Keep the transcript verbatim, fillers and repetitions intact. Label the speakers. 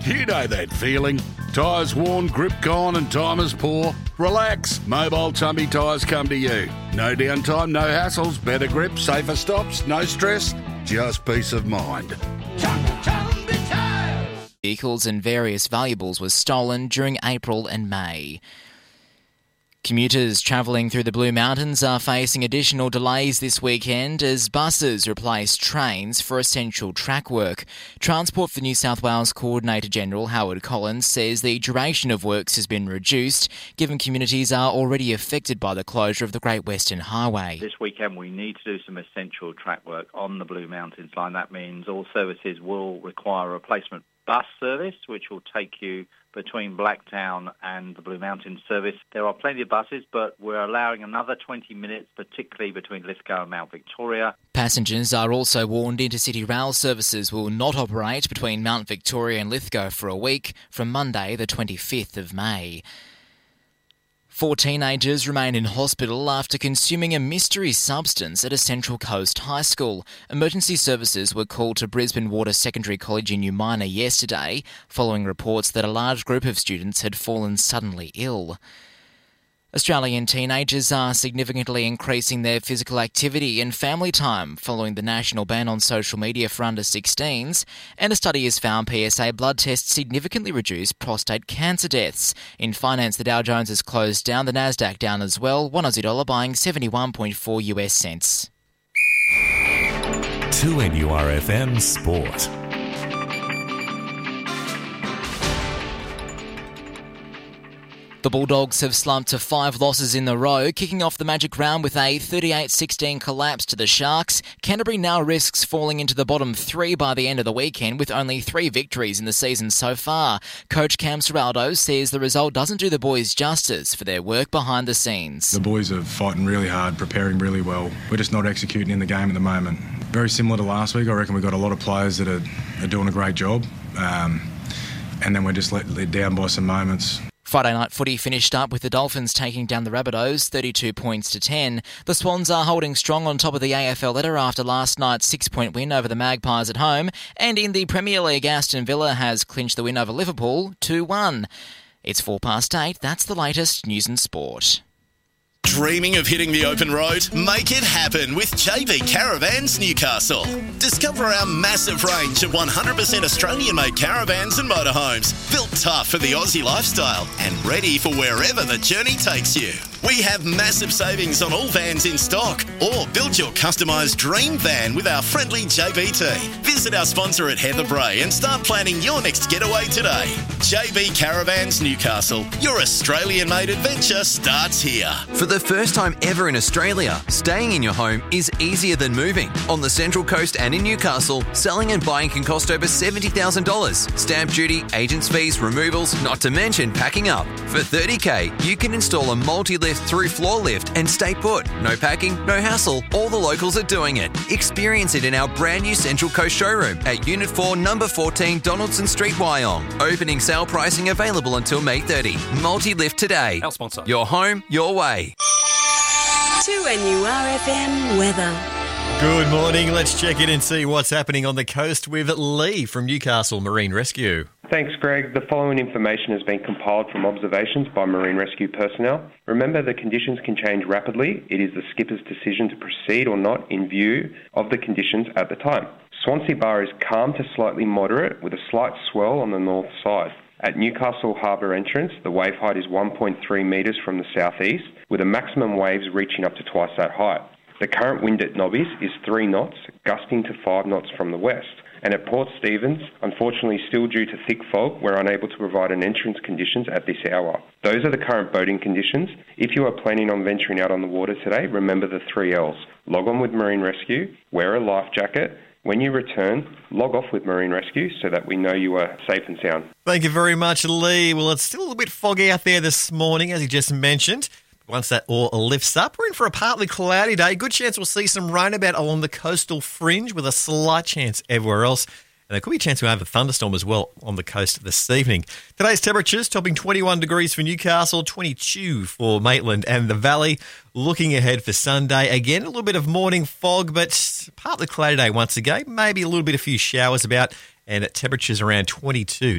Speaker 1: You know that feeling. Tyres worn, grip gone and time is poor? Relax. Mobile Tumby Tyres come to you. No downtime, no hassles, better grip, safer stops, no stress, just peace of mind.
Speaker 2: Vehicles and various valuables were stolen during April and May. Commuters travelling through the Blue Mountains are facing additional delays this weekend as buses replace trains for essential track work. Transport for New South Wales Coordinator General Howard Collins says the duration of works has been reduced, given communities are already affected by the closure of the Great Western Highway.
Speaker 3: This weekend we need to do some essential track work on the Blue Mountains line. That means all services will require a replacement bus service, which will take you between Blacktown and the Blue Mountains service. There are plenty of buses, but we're allowing another twenty minutes, particularly between Lithgow and Mount Victoria. Passengers are also warned intercity rail services will not operate between Mount Victoria and Lithgow for a week from Monday the twenty-fifth of May. Four teenagers remain in hospital after consuming a mystery substance at a Central Coast high school. Emergency services were called to Brisbane Water Secondary College in Umina yesterday, following reports that a large group of students had fallen suddenly ill. Australian teenagers are significantly increasing their physical activity and family time following the national ban on social media for under sixteens, and a study has found P S A blood tests significantly reduce prostate cancer deaths. In finance, the Dow Jones has closed down, the Nasdaq down as well, one Aussie dollar buying seventy-one point four US cents.
Speaker 4: two N U R F M Sport.
Speaker 2: The Bulldogs have slumped to five losses in a row, kicking off the Magic Round with a thirty-eight sixteen collapse to the Sharks. Canterbury now risks falling into the bottom three by the end of the weekend with only three victories in the season so far. Coach Cam Serraldo says the result doesn't do the boys justice for their work behind the scenes.
Speaker 5: The boys are fighting really hard, preparing really well. We're just not executing in the game at the moment. Very similar to last week. I reckon we've got a lot of players that are, are doing a great job, um, and then we're just let, let down by some moments.
Speaker 2: Friday night footy finished up with the Dolphins taking down the Rabbitohs thirty-two points to ten. The Swans are holding strong on top of the A F L ladder after last night's six-point win over the Magpies at home. And in the Premier League, Aston Villa has clinched the win over Liverpool two one. It's four past eight. That's the latest news and sport.
Speaker 6: Dreaming of hitting the open road? Make it happen with J B Caravans Newcastle. Discover our massive range of one hundred percent Australian-made caravans and motorhomes, built tough for the Aussie lifestyle and ready for wherever the journey takes you. We have massive savings on all vans in stock, or build your customised dream van with our friendly J B team. Visit our sponsor at Heather Bray and start planning your next getaway today. J B Caravans Newcastle. Your Australian-made adventure starts here.
Speaker 7: For the first time ever in Australia, staying in your home is easier than moving. On the Central Coast and in Newcastle, selling and buying can cost over seventy thousand dollars. Stamp duty, agents' fees, removals, not to mention packing up. For thirty thousand dollars, you can install a multi-lift through floor lift and stay put. No packing, no hassle. All the locals are doing it. Experience it in our brand new Central Coast showroom at Unit four, Number fourteen, Donaldson Street, Wyong. Opening sale pricing available until May thirtieth. Multi-lift today.
Speaker 8: Our sponsor.
Speaker 7: Your home, your way.
Speaker 9: two N U R F M weather.
Speaker 8: Good morning. Let's check in and see what's happening on the coast with Lee from Newcastle Marine Rescue.
Speaker 10: Thanks, Greg. The following information has been compiled from observations by Marine Rescue personnel. Remember, the conditions can change rapidly. It is the skipper's decision to proceed or not in view of the conditions at the time. Swansea Bar is calm to slightly moderate with a slight swell on the north side. At Newcastle Harbour entrance, the wave height is one point three metres from the southeast, with the maximum waves reaching up to twice that height. The current wind at Nobbies is three knots, gusting to five knots from the west. And at Port Stephens, unfortunately still due to thick fog, we're unable to provide an entrance conditions at this hour. Those are the current boating conditions. If you are planning on venturing out on the water today, remember the three L's. Log on with Marine Rescue, wear a life jacket. When you return, log off with Marine Rescue so that we know you are safe and sound.
Speaker 8: Thank you very much, Lee. Well, it's still a little bit foggy out there this morning, as you just mentioned. Once that all lifts up, we're in for a partly cloudy day. Good chance we'll see some rain about along the coastal fringe with a slight chance everywhere else. And there could be a chance we'll have a thunderstorm as well on the coast this evening. Today's temperatures topping twenty-one degrees for Newcastle, twenty-two for Maitland and the Valley. Looking ahead for Sunday, again, a little bit of morning fog, but partly cloudy day once again. Maybe a little bit of few showers about, and at temperatures around twenty-two